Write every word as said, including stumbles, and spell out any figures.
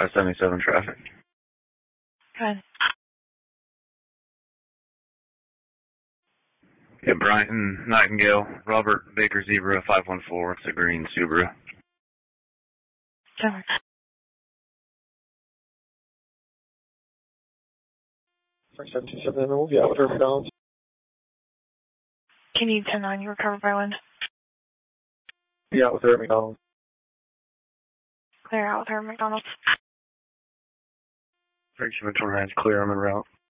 five seventy-seven traffic. Good. Yeah, Brighton, Nightingale, Robert, Baker Zebra, five one four. It's a green Subaru. Over. four seven two seven, we'll be out with her McDonald's. Can you turn on your recover by wind? Be out with her at McDonald's. Clear out with her at McDonald's. Freight shipment to Ranch clear, I'm en route.